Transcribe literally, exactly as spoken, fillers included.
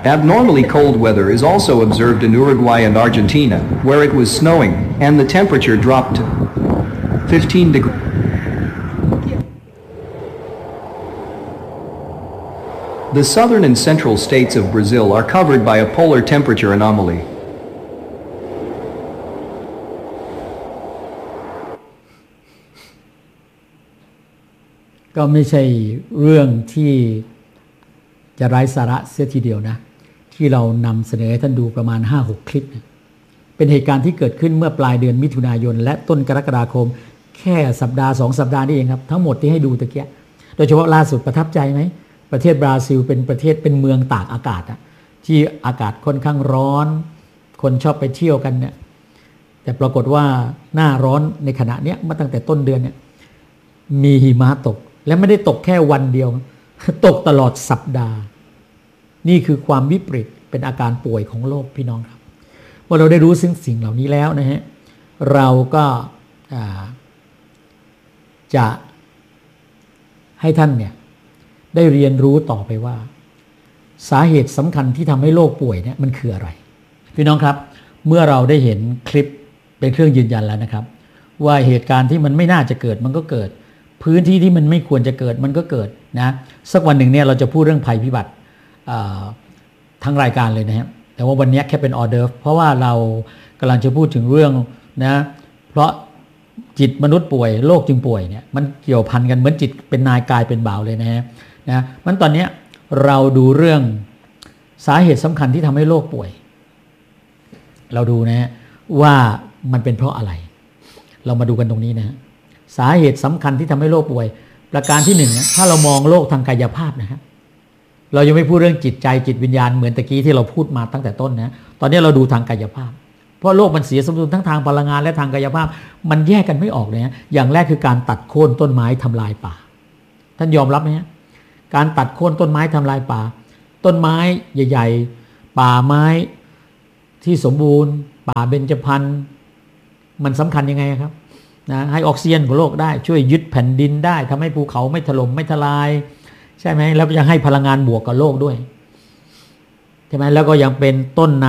Abnormally cold weather is also observed in Uruguay and Argentina, where it was snowing, and the temperature dropped to fifteen degrees. The southern and central states of Brazil are covered by a polar temperature anomaly. ก็ไม่ใช่เรื่องที่จะไร้สาระเสียทีเดียวนะที่เรานำเสนอให้ท่านดูประมาณ ห้าหก คลิปเป็นเหตุการณ์ที่เกิดขึ้นเมื่อปลายเดือนมิถุนายนและต้นกรกฎาคมแค่สัปดาห์สองสัปดาห์นี่เองครับทั้งหมดที่ให้ดูตะเกียโดยเฉพาะล่าสุดประทับใจไหมประเทศบราซิลเป็นประเทศเป็นเมืองตากอากาศอะที่อากาศค่อนข้างร้อนคนชอบไปเที่ยวกันเนี่ยแต่ปรากฏว่าหน้าร้อนในขณะนี้มาตั้งแต่ต้นเดือนเนี่ยมีหิมะตกและไม่ได้ตกแค่วันเดียวตกตลอดสัปดาห์นี่คือความวิปริตเป็นอาการป่วยของโลกพี่น้องครับเมื่อเราได้รู้สิ่งสิ่งเหล่านี้แล้วนะฮะเราก็จะให้ท่านเนี่ยได้เรียนรู้ต่อไปว่าสาเหตุสำคัญที่ทำให้โรคป่วยเนี่ยมันคืออะไรพี่น้องครับเมื่อเราได้เห็นคลิปเป็นเครื่องยืนยันแล้วนะครับว่าเหตุการณ์ที่มันไม่น่าจะเกิดมันก็เกิดพื้นที่ที่มันไม่ควรจะเกิดมันก็เกิดนะสักวันหนึ่งเนี่ยเราจะพูดเรื่องภัยพิบัติทั้งรายการเลยนะครับแต่ว่าวันนี้แค่เป็นออเดอร์เพราะว่าเรากำลังจะพูดถึงเรื่องนะเพราะจิตมนุษย์ป่วยโลกจึงป่วยเนี่ยมันเกี่ยวพันกันเหมือนจิตเป็นนายกายเป็นบ่าวเลยนะฮะนะมันตอนนี้เราดูเรื่องสาเหตุสำคัญที่ทำให้โลกป่วยเราดูนะฮะว่ามันเป็นเพราะอะไรเรามาดูกันตรงนี้นะสาเหตุสำคัญที่ทำให้โลกป่วยประการที่หนึ่งนะถ้าเรามองโลกทางกายภาพนะครับเรายังไม่พูดเรื่องจิตใจจิตวิญญาณเหมือนตะกี้ที่เราพูดมาตั้งแต่ต้นนะตอนนี้เราดูทางกายภาพเพราะโลกมันเสียสมดุลทั้งทางพลังงานและทางกายภาพมันแยกกันไม่ออกเลยนะอย่างแรกคือการตัดโค่นต้นไม้ทำลายป่าท่านยอมรับไหมฮะการตัดโค่นต้นไม้ทำลายป่าต้นไม้ใหญ่ๆป่าไม้ที่สมบูรณ์ป่าเบญจพรรณมันสำคัญยังไงครับนะให้ออกซิเจนของโลกได้ช่วยยึดแผ่นดินได้ทำให้ภูเขาไม่ถล่มไม่ทลายใช่ไหมแล้วยังให้พลังงานบวกกับโลกด้วยใช่ไหมแล้วก็ยังเป็นต้น